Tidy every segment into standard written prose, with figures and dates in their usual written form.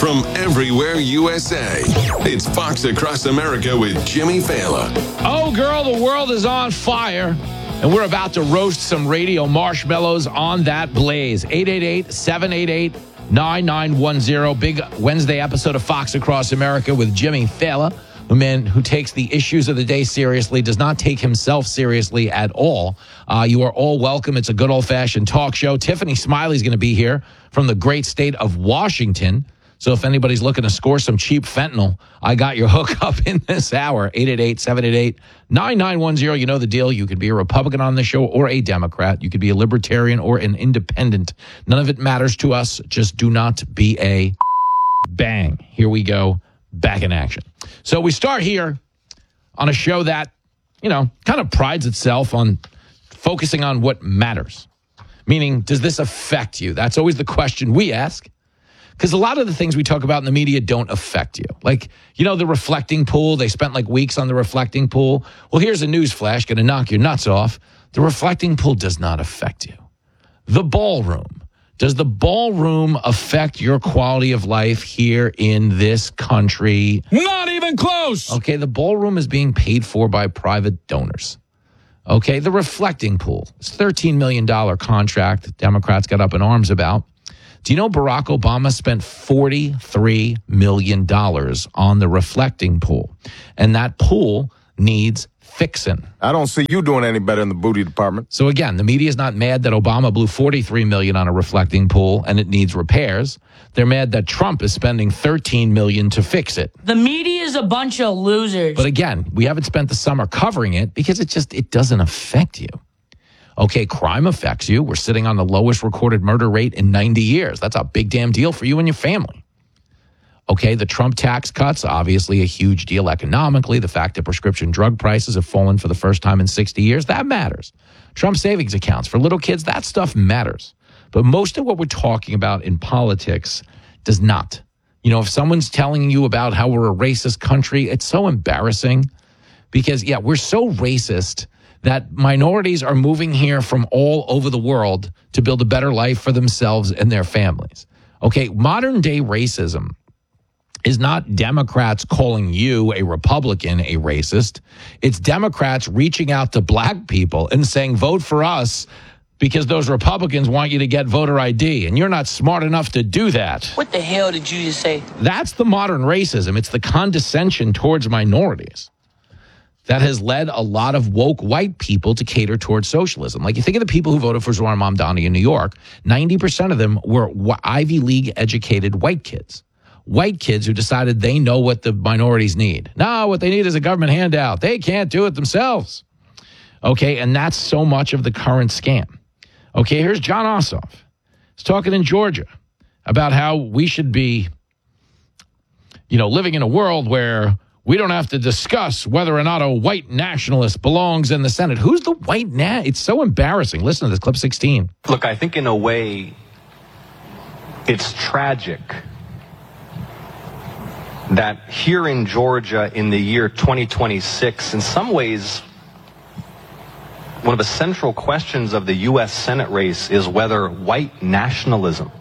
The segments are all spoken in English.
from everywhere USA. It's Fox Across America with Jimmy Fallon. Oh, girl, the world is on fire, and we're about to roast some radio marshmallows on that blaze. 888-788-9910. Big Wednesday episode of Fox Across America with Jimmy Fallon, a man who takes the issues of the day seriously, does not take himself seriously at all. You are all welcome. It's a good old-fashioned talk show. Tiffany Smiley's going to be here from the great state of Washington. So if anybody's looking to score some cheap fentanyl, I got your hookup in this hour. 888-788-9910. You know the deal. You could be a Republican on the show or a Democrat. You could be a libertarian or an independent. None of it matters to us. Just do not be a bang. Here we go. Back in action. So we start here on a show that, kind of prides itself on focusing on what matters. Meaning, does this affect you? That's always the question we ask. Because a lot of the things we talk about in the media don't affect you. Like, the reflecting pool. They spent weeks on the reflecting pool. Well, here's a news flash, going to knock your nuts off. The reflecting pool does not affect you. The ballroom. Does the ballroom affect your quality of life here in this country? Not even close. Okay, the ballroom is being paid for by private donors. Okay, the reflecting pool. It's a $13 million contract that Democrats got up in arms about. Do you know Barack Obama spent $43 million on the reflecting pool? And that pool needs fixing. I don't see you doing any better in the booty department. So again, the media is not mad that Obama blew $43 million on a reflecting pool and it needs repairs. They're mad that Trump is spending $13 million to fix it. The media is a bunch of losers. But again, we haven't spent the summer covering it because it doesn't affect you. Okay, crime affects you. We're sitting on the lowest recorded murder rate in 90 years. That's a big damn deal for you and your family. Okay, the Trump tax cuts, obviously a huge deal economically. The fact that prescription drug prices have fallen for the first time in 60 years, that matters. Trump savings accounts for little kids, that stuff matters. But most of what we're talking about in politics does not. If someone's telling you about how we're a racist country, it's so embarrassing because, we're so racist that minorities are moving here from all over the world to build a better life for themselves and their families. Okay, modern day racism is not Democrats calling you, a Republican, a racist. It's Democrats reaching out to black people and saying, vote for us because those Republicans want you to get voter ID, and you're not smart enough to do that. What the hell did you just say? That's the modern racism. It's the condescension towards minorities that has led a lot of woke white people to cater towards socialism. Like, you think of the people who voted for Zohar Mamdani in New York, 90% of them were Ivy League educated white kids. White kids who decided they know what the minorities need. No, what they need is a government handout. They can't do it themselves. Okay, and that's so much of the current scam. Okay, here's Jon Ossoff. He's talking in Georgia about how we should be, living in a world where we don't have to discuss whether or not a white nationalist belongs in the Senate. Who's the white It's so embarrassing. Listen to this, clip 16. Look, I think in a way, it's tragic that here in Georgia in the year 2026, in some ways, one of the central questions of the U.S. Senate race is whether white nationalism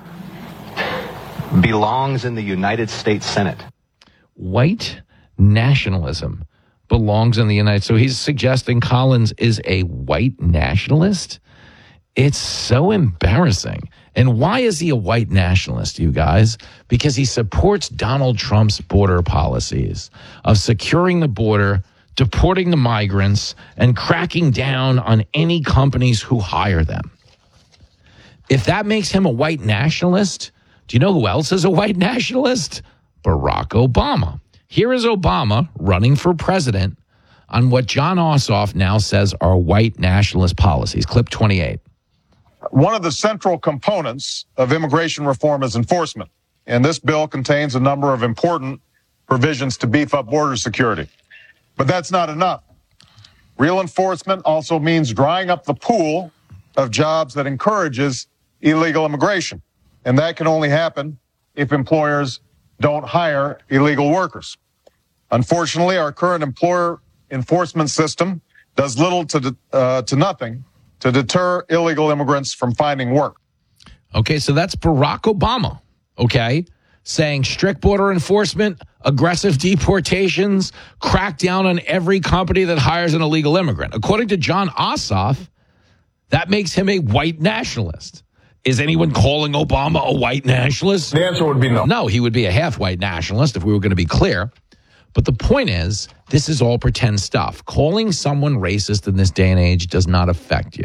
belongs in the United States Senate. White nationalism belongs in the United States. So he's suggesting Collins is a white nationalist? It's so embarrassing. And why is he a white nationalist, you guys? Because he supports Donald Trump's border policies of securing the border, deporting the migrants, and cracking down on any companies who hire them. If that makes him a white nationalist, do you know who else is a white nationalist? Barack Obama. Here is Obama running for president on what Jon Ossoff now says are white nationalist policies. Clip 28. One of the central components of immigration reform is enforcement, and this bill contains a number of important provisions to beef up border security. But that's not enough. Real enforcement also means drying up the pool of jobs that encourages illegal immigration, and that can only happen if employers don't hire illegal workers. Unfortunately, our current employer enforcement system does little to nothing to deter illegal immigrants from finding work. Okay, so that's Barack Obama, okay, saying strict border enforcement, aggressive deportations, crack down on every company that hires an illegal immigrant. According to Jon Ossoff, that makes him a white nationalist. Is anyone calling Obama a white nationalist? The answer would be no. No, he would be a half white nationalist if we were going to be clear. But the point is, this is all pretend stuff. Calling someone racist in this day and age does not affect you.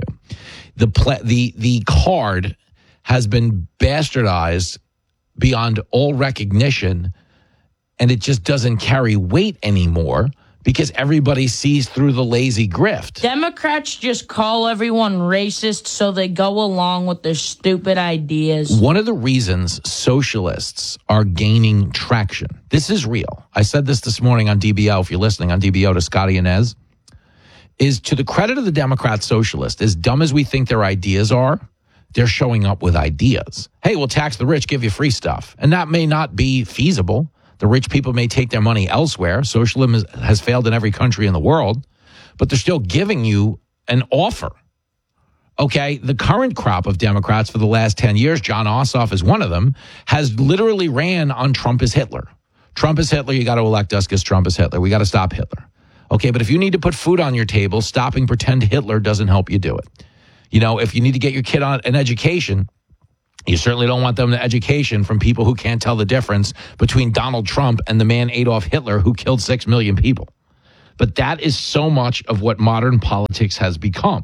The card has been bastardized beyond all recognition, and it just doesn't carry weight anymore because everybody sees through the lazy grift. Democrats just call everyone racist so they go along with their stupid ideas. One of the reasons socialists are gaining traction, this is real. I said this morning on DBO, if you're listening, on DBO to Scotty Inez, is to the credit of the Democrat socialists, as dumb as we think their ideas are, they're showing up with ideas. Hey, we'll tax the rich, give you free stuff. And that may not be feasible. The rich people may take their money elsewhere. Socialism has failed in every country in the world, but they're still giving you an offer. Okay, the current crop of Democrats for the last 10 years, Jon Ossoff is one of them, has literally ran on Trump is Hitler. Trump is Hitler, you got to elect us because Trump is Hitler. We got to stop Hitler. Okay, but if you need to put food on your table, stopping pretend Hitler doesn't help you do it. You know, if you need to get your kid on an education, you certainly don't want them an education from people who can't tell the difference between Donald Trump and the man Adolf Hitler who killed 6 million people. But that is so much of what modern politics has become.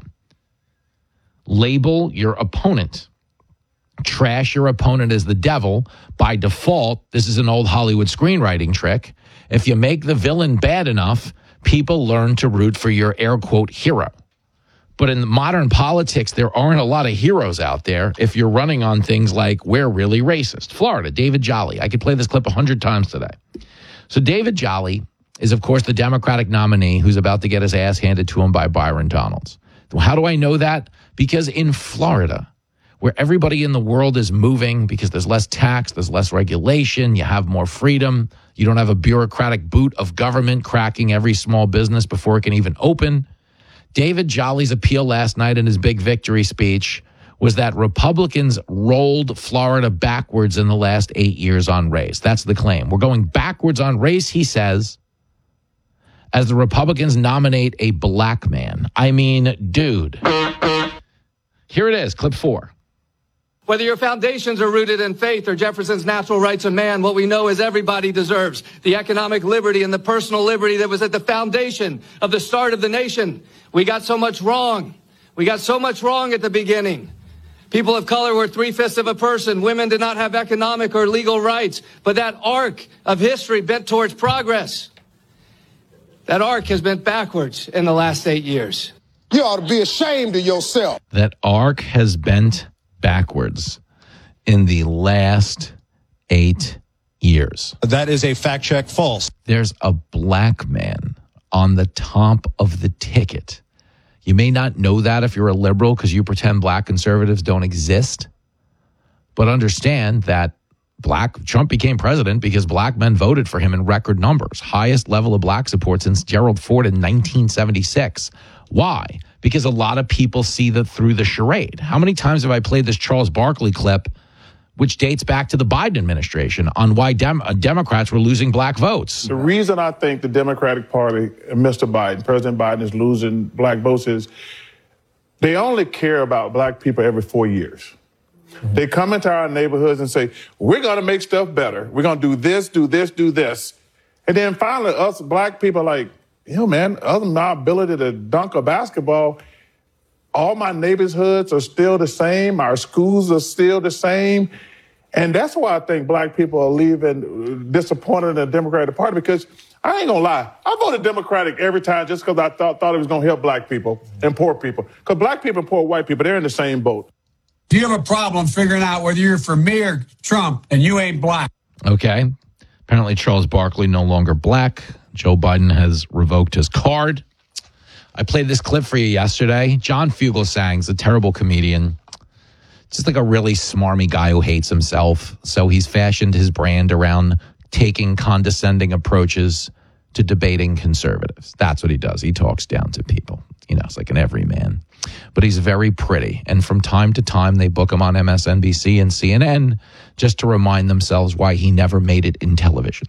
Label your opponent. Trash your opponent as the devil. By default, this is an old Hollywood screenwriting trick. If you make the villain bad enough, people learn to root for your air quote hero. But in modern politics, there aren't a lot of heroes out there if you're running on things like, we're really racist. Florida, David Jolly. I could play this clip 100 times today. So David Jolly is, of course, the Democratic nominee who's about to get his ass handed to him by Byron Donalds. How do I know that? Because in Florida, where everybody in the world is moving because there's less tax, there's less regulation, you have more freedom, you don't have a bureaucratic boot of government cracking every small business before it can even open. David Jolly's appeal last night in his big victory speech was that Republicans rolled Florida backwards in the last 8 years on race. That's the claim. We're going backwards on race, he says, as the Republicans nominate a black man. I mean, dude. Here it is, clip 4. Whether your foundations are rooted in faith or Jefferson's natural rights of man, what we know is everybody deserves the economic liberty and the personal liberty that was at the foundation of the start of the nation. We got so much wrong. We got so much wrong at the beginning. People of color were 3/5 of a person. Women did not have economic or legal rights. But that arc of history bent towards progress. That arc has bent backwards in the last 8 years. You ought to be ashamed of yourself. That arc has bent backwards in the last 8 years. That is a fact check false. There's a black man on the top of the ticket. You may not know that if you're a liberal because you pretend black conservatives don't exist. But understand that Trump became president because black men voted for him in record numbers. Highest level of black support since Gerald Ford in 1976. Why? Because a lot of people see through the charade. How many times have I played this Charles Barkley clip, which dates back to the Biden administration, on why Democrats were losing black votes? The reason I think the Democratic Party, Mr. Biden, President Biden, is losing black votes is they only care about black people every 4 years. They come into our neighborhoods and say, we're going to make stuff better. We're going to do this, do this, do this. And then finally, us black people are like, man, other than my ability to dunk a basketball, all my neighborhoods are still the same. Our schools are still the same. And that's why I think black people are leaving disappointed in the Democratic Party, because I ain't going to lie. I voted Democratic every time just because I thought it was going to help black people and poor people. Because black people and poor white people, they're in the same boat. Do you have a problem figuring out whether you're for me or Trump and you ain't black? Okay. Apparently Charles Barkley no longer black. Joe Biden has revoked his card. I played this clip for you yesterday. John Fugelsang's a terrible comedian. Just like a really smarmy guy who hates himself. So he's fashioned his brand around taking condescending approaches to debating conservatives. That's what he does. He talks down to people. It's like an everyman. But he's very pretty. And from time to time, they book him on MSNBC and CNN just to remind themselves why he never made it in television.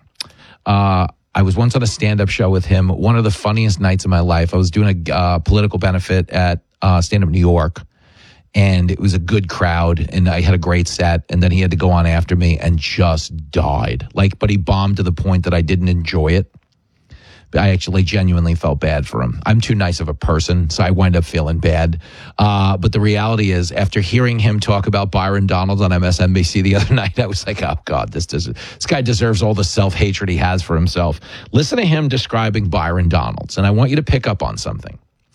I was once on a stand-up show with him. One of the funniest nights of my life. I was doing a political benefit at Stand Up New York. And it was a good crowd, and I had a great set. And then he had to go on after me and just died. But he bombed to the point that I didn't enjoy it. I actually genuinely felt bad for him. I'm too nice of a person, so I wind up feeling bad. But the reality is, after hearing him talk about Byron Donalds on MSNBC the other night, I was like, oh, God, this guy deserves all the self-hatred he has for himself. Listen to him describing Byron Donalds, and I want you to pick up on something.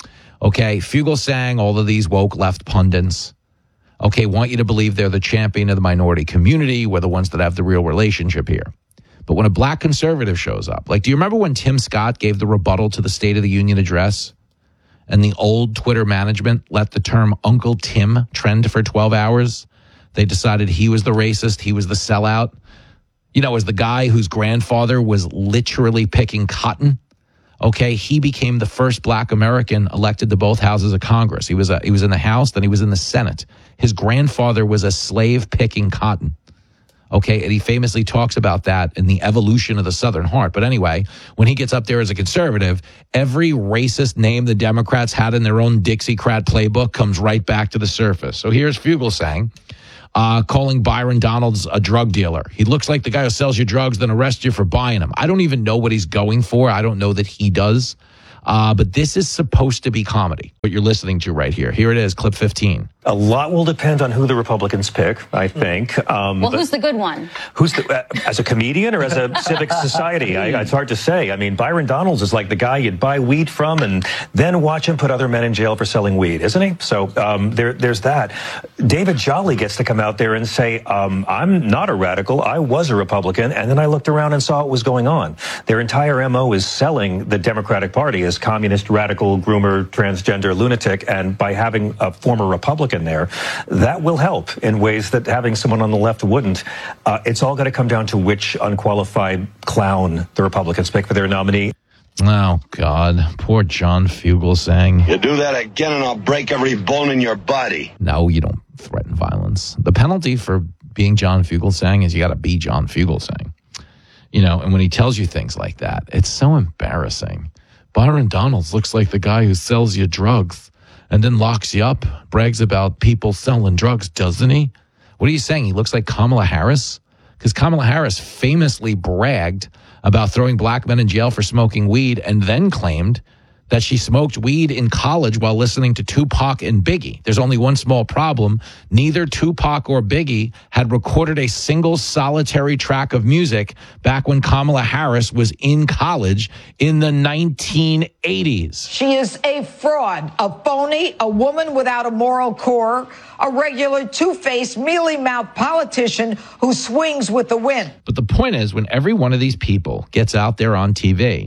Okay, Fugelsang, all of these woke left pundits, okay, want you to believe they're the champion of the minority community. We're the ones that have the real relationship here. But when a black conservative shows up, do you remember when Tim Scott gave the rebuttal to the State of the Union address and the old Twitter management let the term Uncle Tim trend for 12 hours? They decided he was the racist, he was the sellout. As the guy whose grandfather was literally picking cotton. Okay, he became the first black American elected to both houses of Congress. He was in the House, then he was in the Senate. His grandfather was a slave picking cotton. Okay, and he famously talks about that in the evolution of the Southern heart. But anyway, when he gets up there as a conservative, every racist name the Democrats had in their own Dixiecrat playbook comes right back to the surface. So here's Fugelsang calling Byron Donalds a drug dealer. He looks like the guy who sells you drugs, then arrests you for buying them. I don't even know what he's going for. I don't know that he does. But this is supposed to be comedy, what you're listening to right here. Here it is, clip 15. A lot will depend on who the Republicans pick, I think. Who's the good one? As a comedian or as a civic society? It's hard to say. I mean, Byron Donalds is like the guy you'd buy weed from and then watch him put other men in jail for selling weed, isn't he? So there's that. David Jolly gets to come out there and say, I'm not a radical. I was a Republican. And then I looked around and saw what was going on. Their entire MO is selling the Democratic Party as communist, radical, groomer, transgender, lunatic. And by having a former Republican there, that will help in ways that having someone on the left wouldn't. It's all got to come down to which unqualified clown the Republicans pick for their nominee. Oh, God. Poor John Fugelsang. You do that again and I'll break every bone in your body. No, you don't threaten violence. The penalty for being John Fugelsang is you got to be John Fugelsang. And when he tells you things like that, it's so embarrassing. Byron Donalds looks like the guy who sells you drugs and then locks you up, brags about people selling drugs, doesn't he? What are you saying? He looks like Kamala Harris? Because Kamala Harris famously bragged about throwing black men in jail for smoking weed and then claimed that she smoked weed in college while listening to Tupac and Biggie. There's only one small problem. Neither Tupac or Biggie had recorded a single solitary track of music back when Kamala Harris was in college in the 1980s. She is a fraud, a phony, a woman without a moral core, a regular two-faced, mealy-mouthed politician who swings with the wind. But the point is, when every one of these people gets out there on TV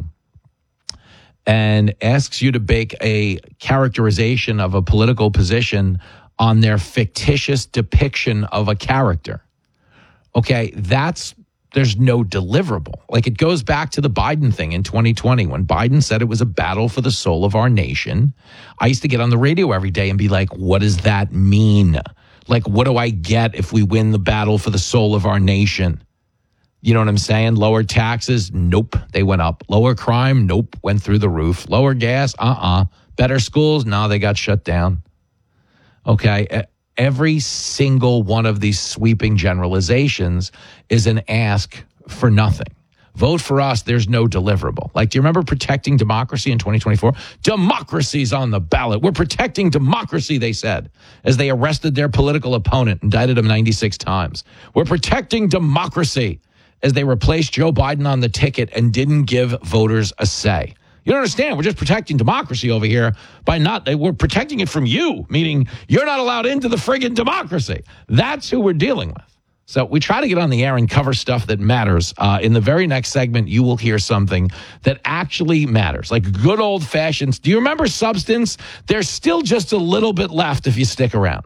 and asks you to bake a characterization of a political position on their fictitious depiction of a character, okay, there's no deliverable. It goes back to the Biden thing in 2020 when Biden said it was a battle for the soul of our nation. I used to get on the radio every day and be like, what does that mean? What do I get if we win the battle for the soul of our nation? You know what I'm saying? Lower taxes? Nope. They went up. Lower crime? Nope. Went through the roof. Lower gas? Better schools? No, they got shut down. Okay. Every single one of these sweeping generalizations is an ask for nothing. Vote for us. There's no deliverable. Do you remember protecting democracy in 2024? Democracy's on the ballot. We're protecting democracy, they said, as they arrested their political opponent, indicted him 96 times. We're protecting democracy, as they replaced Joe Biden on the ticket and didn't give voters a say. You don't understand. We're just protecting democracy over here we're protecting it from you, meaning you're not allowed into the friggin' democracy. That's who we're dealing with. So we try to get on the air and cover stuff that matters. In the very next segment, you will hear something that actually matters, like good old fashions. Do you remember Substance? There's still just a little bit left if you stick around.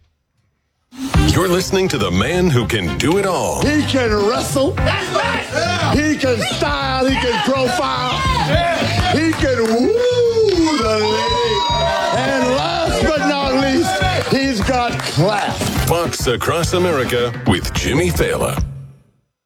You're listening to the man who can do it all. He can wrestle. That's right. He can style. He can profile. He can woo. the lady. And last but not least, he's got class. Fox Across America with Jimmy Fallon.